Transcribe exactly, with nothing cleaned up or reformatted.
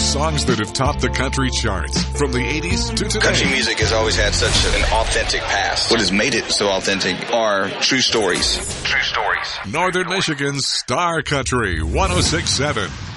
songs that have topped the country charts from the eighties to today. Country music has always had such an authentic past. What has made it so authentic are true stories. True stories. Northern Michigan's Star Country one oh six point seven.